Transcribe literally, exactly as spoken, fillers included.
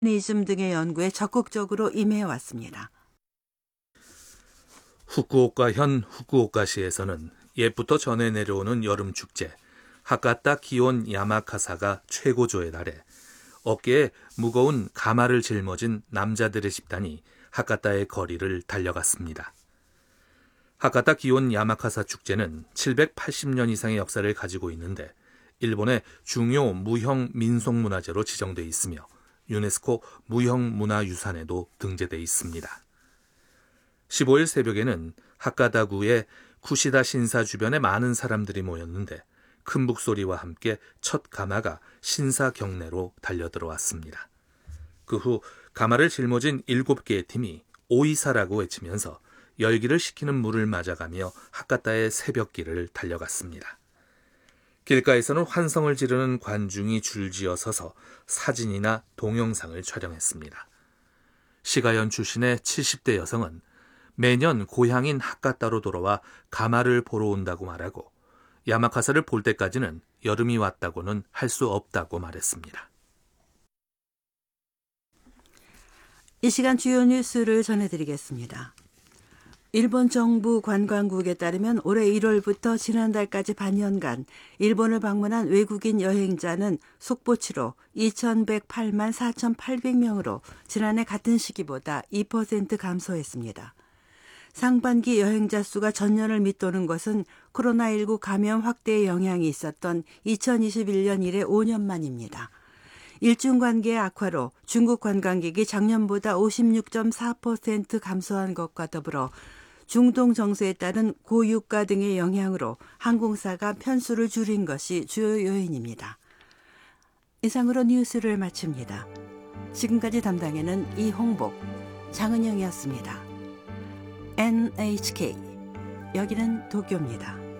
니즘 등의 연구에 적극적으로 임해왔습니다. 후쿠오카 현 후쿠오카시에서는 옛부터 전해 내려오는 여름 축제 하카타 기온 야마카사가 최고조에 달해 어깨에 무거운 가마를 짊어진 남자들의 집단이 하카타의 거리를 달려갔습니다. 하카타 기온 야마카사 축제는 칠백팔십 년 이상의 역사를 가지고 있는데 일본의 중요 무형 민속문화재로 지정돼 있으며 유네스코 무형문화유산에도 등재돼 있습니다. 십오 일 새벽에는 하카다구의 쿠시다 신사 주변에 많은 사람들이 모였는데 큰 북소리와 함께 첫 가마가 신사 경내로 달려들어왔습니다. 그 후 가마를 짊어진 일곱 개의 팀이 오이사라고 외치면서 열기를 식히는 물을 맞아가며 하카타의 새벽길을 달려갔습니다. 길가에서는 환성을 지르는 관중이 줄지어 서서 사진이나 동영상을 촬영했습니다. 시가연 출신의 칠십 대 여성은 매년 고향인 하카타로 돌아와 가마를 보러 온다고 말하고 야마카사를 볼 때까지는 여름이 왔다고는 할 수 없다고 말했습니다. 이 시간 주요 뉴스를 전해드리겠습니다. 일본 정부 관광국에 따르면 올해 일월부터 지난달까지 반년간 일본을 방문한 외국인 여행자는 속보치로 이천백팔만 사천팔백 명으로 지난해 같은 시기보다 이 퍼센트 감소했습니다. 상반기 여행자 수가 전년을 밑도는 것은 코로나십구 감염 확대의 영향이 있었던 이천이십일 년 이래 오 년 만입니다. 일중관계의 악화로 중국 관광객이 작년보다 오십육 점 사 퍼센트 감소한 것과 더불어 중동 정세에 따른 고유가 등의 영향으로 항공사가 편수를 줄인 것이 주요 요인입니다. 이상으로 뉴스를 마칩니다. 지금까지 담당에는 이홍복, 장은영이었습니다. 엔에이치케이, 여기는 도쿄입니다.